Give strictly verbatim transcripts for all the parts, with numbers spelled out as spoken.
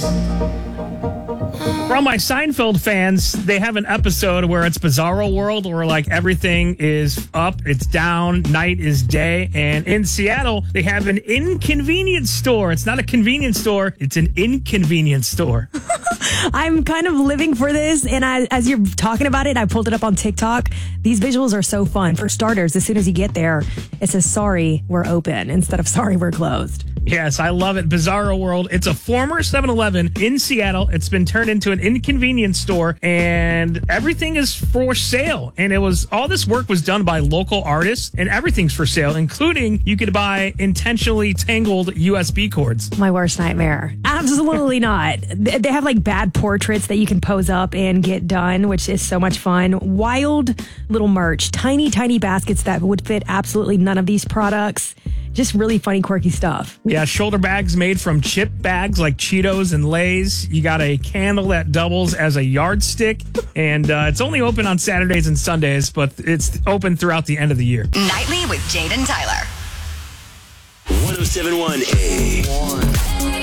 For all my Seinfeld fans, they have an episode where it's Bizarro World, where like everything is up, it's down, night is day. And in Seattle, they have an inconvenience store. It's not a convenience store, it's an inconvenience store. I'm kind of living for this, and I, as you're talking about it, I pulled it up on TikTok. These visuals are so fun. For starters, as soon as you get there, it says, sorry, we're open, instead of sorry, we're closed. Yes, I love it. Bizarro World. It's a former seven eleven in Seattle. It's been turned into an inconvenience store, and everything is for sale. And it was all this work was done by local artists, and everything's for sale, including you could buy intentionally tangled U S B cords. My worst nightmare. Absolutely not. They have like bad portraits that you can pose up and get done, which is so much fun. Wild little merch, tiny, tiny baskets that would fit absolutely none of these products. Just really funny, quirky stuff. Yeah, shoulder bags made from chip bags like Cheetos and Lay's. You got a candle that doubles as a yardstick. And uh, it's only open on Saturdays and Sundays, but it's open throughout the end of the year. Nightly with Jade and Tyler. one oh seven point one A.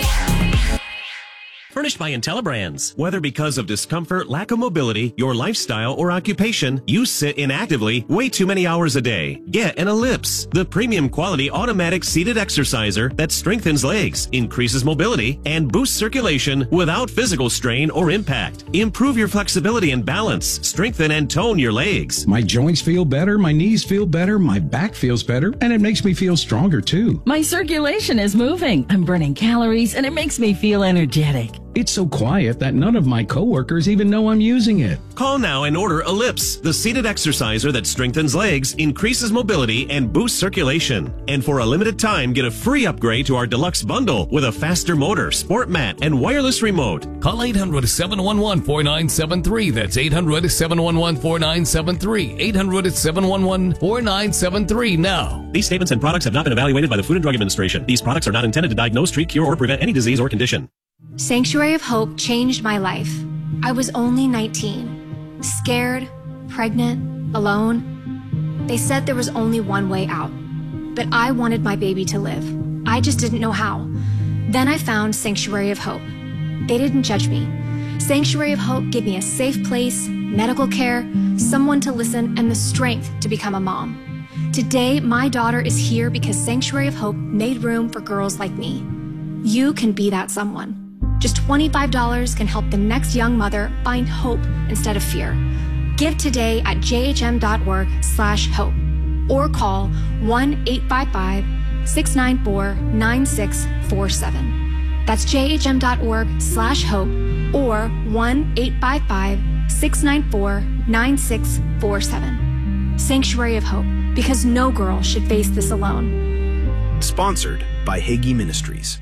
Furnished by IntelliBrands. Whether because of discomfort, lack of mobility, your lifestyle, or occupation, you sit inactively way too many hours a day. Get an Ellipse, the premium quality automatic seated exerciser that strengthens legs, increases mobility, and boosts circulation without physical strain or impact. Improve your flexibility and balance, strengthen and tone your legs. My joints feel better, my knees feel better, my back feels better, and it makes me feel stronger too. My circulation is moving. I'm burning calories, and it makes me feel energetic. It's so quiet that none of my coworkers even know I'm using it. Call now and order Ellipse, the seated exerciser that strengthens legs, increases mobility, and boosts circulation. And for a limited time, get a free upgrade to our deluxe bundle with a faster motor, sport mat, and wireless remote. Call eight hundred, seven one one, four nine seven three. That's eight hundred, seven one one, four nine seven three. eight hundred, seven one one, four nine seven three now. These statements and products have not been evaluated by the Food and Drug Administration. These products are not intended to diagnose, treat, cure, or prevent any disease or condition. Sanctuary of Hope changed my life. I was only nineteen, scared, pregnant, alone. They said there was only one way out, but I wanted my baby to live. I just didn't know how. Then I found Sanctuary of Hope. They didn't judge me. Sanctuary of Hope gave me a safe place, medical care, someone to listen, and the strength to become a mom. Today, my daughter is here because Sanctuary of Hope made room for girls like me. You can be that someone. Just twenty-five dollars can help the next young mother find hope instead of fear. Give today at jhm.org slash hope or call one eight five five, six nine four, nine six four seven. That's jhm.org slash hope or one eight five five, six nine four, nine six four seven. Sanctuary of Hope, because no girl should face this alone. Sponsored by Hagee Ministries.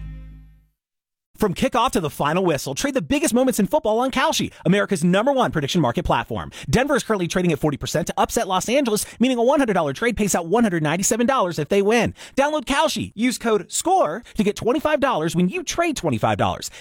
From kickoff to the final whistle, trade the biggest moments in football on Kalshi, America's number one prediction market platform. Denver is currently trading at forty percent to upset Los Angeles, meaning a one hundred dollars trade pays out one hundred ninety-seven dollars if they win. Download Kalshi. Use code SCORE to get twenty-five dollars when you trade twenty-five dollars.